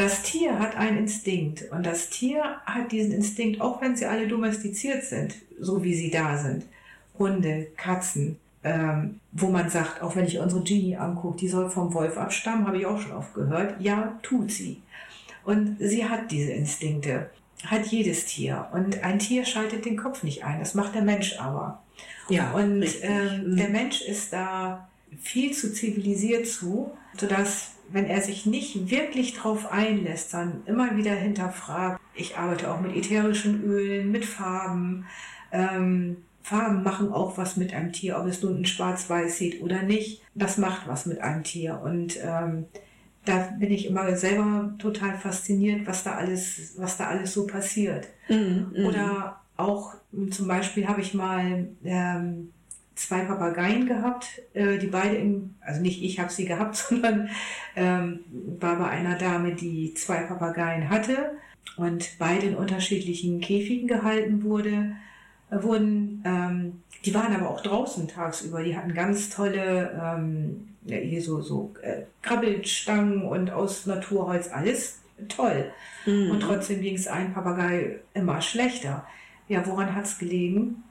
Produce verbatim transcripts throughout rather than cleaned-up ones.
Das Tier hat einen Instinkt und das Tier hat diesen Instinkt, auch wenn sie alle domestiziert sind, so wie sie da sind. Hunde, Katzen, ähm, wo man sagt, auch wenn ich unsere Genie angucke, die soll vom Wolf abstammen, habe ich auch schon oft gehört. Ja, tut sie. Und sie hat diese Instinkte, hat jedes Tier. Und ein Tier schaltet den Kopf nicht ein, das macht der Mensch aber. Ja, und ähm, der Mensch ist da viel zu zivilisiert zu, sodass, wenn er sich nicht wirklich drauf einlässt, dann immer wieder hinterfragt. Ich arbeite auch mit ätherischen Ölen, mit Farben. Ähm, Farben machen auch was mit einem Tier, ob es nun ein Schwarz-Weiß sieht oder nicht. Das macht was mit einem Tier. Und ähm, da bin ich immer selber total fasziniert, was da alles, was da alles so passiert. Mm, mm. Oder auch zum Beispiel habe ich mal ähm, zwei Papageien gehabt, äh, die beide in, also nicht ich habe sie gehabt, sondern ähm, war bei einer Dame, die zwei Papageien hatte und beide in unterschiedlichen Käfigen gehalten wurde, äh, wurden. Ähm, die waren aber auch draußen tagsüber. Die hatten ganz tolle ähm, ja, hier so so äh, Krabbelstangen und aus Naturholz, alles toll. Mhm. Und trotzdem ging es einem Papagei immer schlechter. Ja, woran hat es gelegen?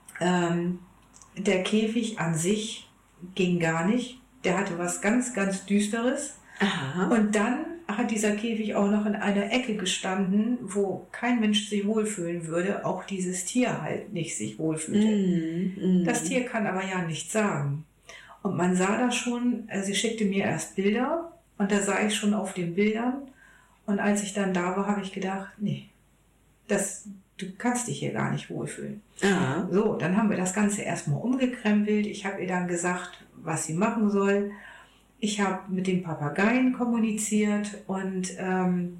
Ähm, Der Käfig an sich ging gar nicht. Der hatte was ganz, ganz Düsteres. Aha. Und dann hat dieser Käfig auch noch in einer Ecke gestanden, wo kein Mensch sich wohlfühlen würde, auch dieses Tier halt nicht sich wohlfühlte. Mm, mm. Das Tier kann aber ja nichts sagen. Und man sah da schon, also sie schickte mir erst Bilder und da sah ich schon auf den Bildern. Und als ich dann da war, habe ich gedacht, nee, das... du kannst dich hier gar nicht wohlfühlen. Aha. So, dann haben wir das Ganze erstmal umgekrempelt. Ich habe ihr dann gesagt, was sie machen soll. Ich habe mit dem Papageien kommuniziert und ähm,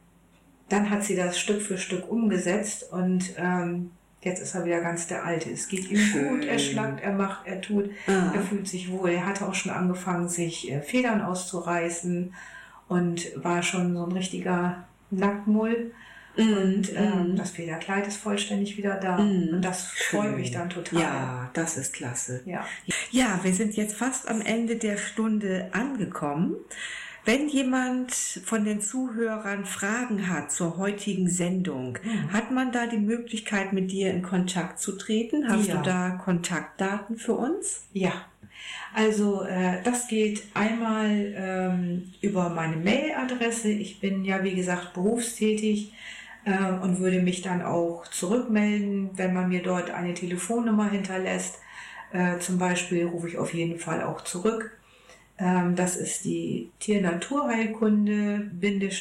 dann hat sie das Stück für Stück umgesetzt und ähm, jetzt ist er wieder ganz der Alte. Es geht ihm Schön. gut, er schlagt, er macht, er tut, Aha. er fühlt sich wohl. Er hatte auch schon angefangen, sich äh, Federn auszureißen und war schon so ein richtiger Nacktmull. Und ähm, mm. das Federkleid ist vollständig wieder da. Mm. Und das freut Schön. mich dann total. Ja, das ist klasse. Ja. Ja, wir sind jetzt fast am Ende der Stunde angekommen. Wenn jemand von den Zuhörern Fragen hat zur heutigen Sendung, Mhm. hat man da die Möglichkeit, mit dir in Kontakt zu treten? Hast Ja. du da Kontaktdaten für uns? Ja, also äh, das geht einmal ähm, über meine Mailadresse. Ich bin ja, wie gesagt, berufstätig äh, und würde mich dann auch zurückmelden, wenn man mir dort eine Telefonnummer hinterlässt. Äh, zum Beispiel rufe ich auf jeden Fall auch zurück. Ähm, das ist die Tier-Naturheilkunde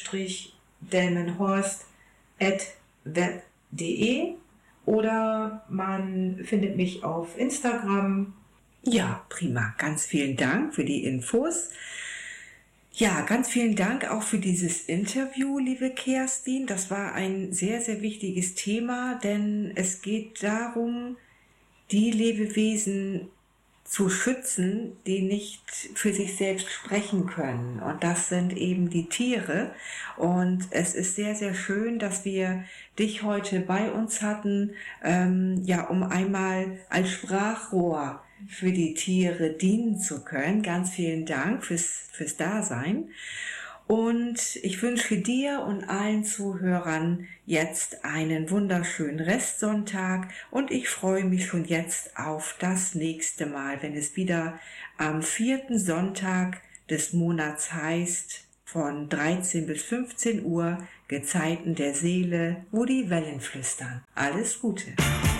Delmenhorst at web punkt de oder man findet mich auf Instagram. Ja, prima. Ganz vielen Dank für die Infos. Ja, ganz vielen Dank auch für dieses Interview, liebe Kerstin. Das war ein sehr, sehr wichtiges Thema, denn es geht darum, die Lebewesen zu schützen, die nicht für sich selbst sprechen können. Und das sind eben die Tiere. Und es ist sehr, sehr schön, dass wir dich heute bei uns hatten, ähm, ja, um einmal als Sprachrohr für die Tiere dienen zu können. Ganz vielen Dank fürs, fürs Dasein. Und ich wünsche dir und allen Zuhörern jetzt einen wunderschönen Restsonntag und ich freue mich schon jetzt auf das nächste Mal, wenn es wieder am vierten Sonntag des Monats heißt, von dreizehn bis fünfzehn Uhr, Gezeiten der Seele, wo die Wellen flüstern. Alles Gute!